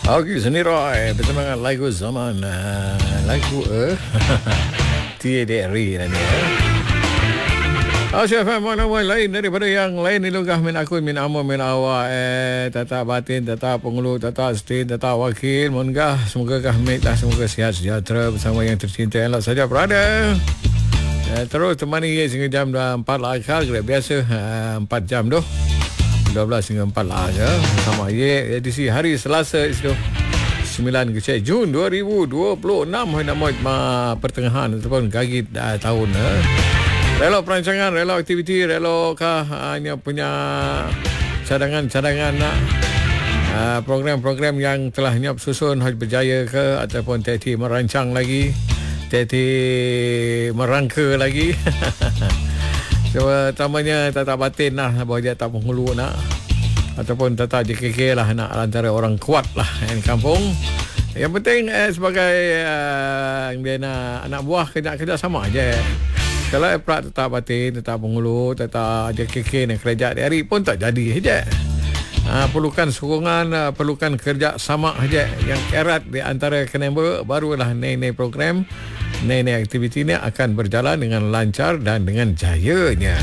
Okey, Seni Roy bersama dengan lagu Zaman. Lagu Tiada-Ri dan ya. Asyafam mana lain daripada yang lain ilugah min aku min amu min awak tata batin tata pengulu tata stin tata wakil mongah semoga kahmit lah semoga sihat sejahtera bersama yang tercinta elok saja berada. Terus temani ye sehingga jam 4 lah kali biasa 4 jam tu 12 hingga 4 lah ya bersama ye edisi hari Selasa itu 9 Jun 2026 pertengahan ataupun gagit tahun relok perancangan, relok aktiviti, relokkah hanya punya cadangan-cadangan program-program yang telah nyop susun Hoj berjaya ke ataupun Teti merancang lagi, Teti merangka lagi. Terutamanya Tata Batin lah bahawa dia tak penghulu nak ataupun Tata JKK lah nak antara orang kuat lah yang kampung. Yang penting sebagai dia nak anak buah kerja sama aja. Kalau Eprat tetap batin, tetap penghulu, tetap JKK dan kerajaan hari pun tak jadi saja. Perlukan sokongan, perlukan kerja sama saja yang erat di antara kenemba, barulah ni program, ni aktiviti ni akan berjalan dengan lancar dan dengan jayanya.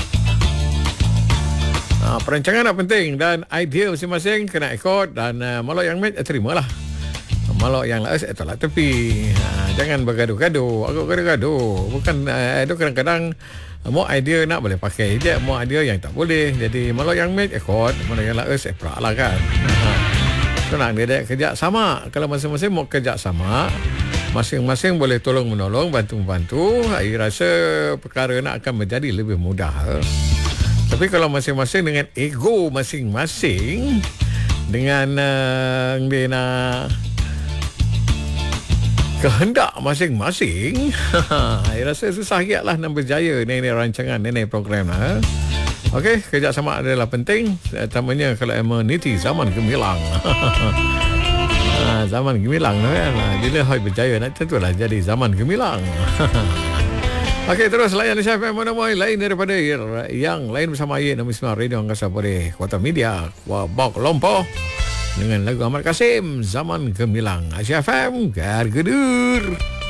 Perancangan penting dan idea masing-masing kena ikut dan malah yang terimalah. Malah yang lain tolak tepi. Jangan bergaduh-gaduh. Agak gaduh-gaduh. Bukan itu kadang-kadang mau idea nak boleh pakai je, mau idea yang tak boleh. Jadi malah yang ikut, malah yang lain separate lah kan. Senang dia kerja sama. Kalau masing-masing mau kerja sama, masing-masing boleh tolong-menolong, bantu-membantu. Saya rasa perkara nak akan menjadi lebih mudah. Tapi kalau masing-masing dengan ego masing-masing, dengan dia nak kehendak masing-masing, saya rasa susah lah nak berjaya ni rancangan ni program lah. Okey, kerjasama adalah penting, terutamanya kalau meniti zaman gemilang. Zaman gemilang kan. Bila Hoj berjaya nak tentulah jadi zaman gemilang. Okey, terus layan siapa mana-mana lain daripada yang lain bersama Ayat Nabi Ismail Radio Angkasa Putih Kota Media Bok Lompoh dengan lagu Ahmad Kasim Zaman Gemilang. Asia FM Gargedur.